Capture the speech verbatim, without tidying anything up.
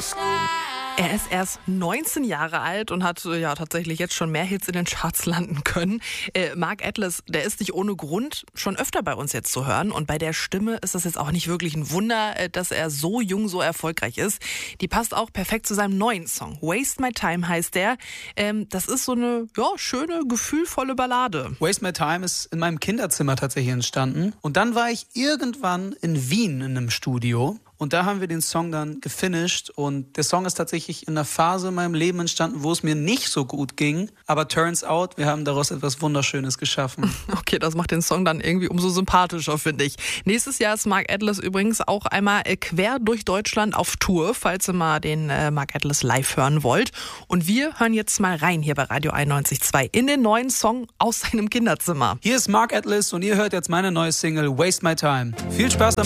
Er ist erst neunzehn Jahre alt und hat ja tatsächlich jetzt schon mehr Hits in den Charts landen können. Äh, Mark Atlas, der ist nicht ohne Grund schon öfter bei uns jetzt zu hören. Und bei der Stimme ist das jetzt auch nicht wirklich ein Wunder, dass er so jung, so erfolgreich ist. Die passt auch perfekt zu seinem neuen Song. Waste My Time heißt der. Ähm, das ist so eine ja, schöne, gefühlvolle Ballade. Waste My Time ist in meinem Kinderzimmer tatsächlich entstanden. Und dann war ich irgendwann in Wien in einem Studio. Und da haben wir den Song dann gefinisht und der Song ist tatsächlich in einer Phase in meinem Leben entstanden, wo es mir nicht so gut ging. Aber turns out, wir haben daraus etwas Wunderschönes geschaffen. Okay, das macht den Song dann irgendwie umso sympathischer, finde ich. Nächstes Jahr ist Mark Atlas übrigens auch einmal quer durch Deutschland auf Tour, falls ihr mal den äh, Mark Atlas live hören wollt. Und wir hören jetzt mal rein hier bei Radio einundneunzig Komma zwei in den neuen Song aus seinem Kinderzimmer. Hier ist Mark Atlas und ihr hört jetzt meine neue Single Waste My Time. Viel Spaß damit.